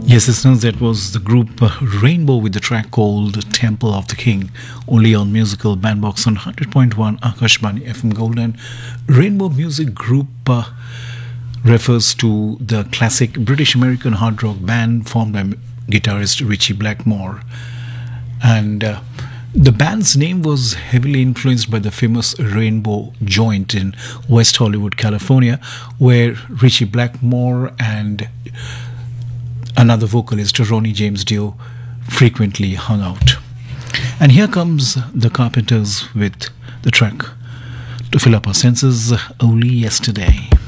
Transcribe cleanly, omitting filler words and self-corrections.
Yes, listeners, that was the group Rainbow with the track called Temple of the King, only on Musical Bandbox on 100.1 Akashbani FM Gold. And Rainbow Music Group refers to the classic British American hard rock band formed by guitarist Ritchie Blackmore. And the band's name was heavily influenced by the famous Rainbow Joint in West Hollywood, California, where Ritchie Blackmore and another vocalist, Ronnie James Dio, frequently hung out. And here comes the Carpenters with the track to fill up our senses, Only Yesterday.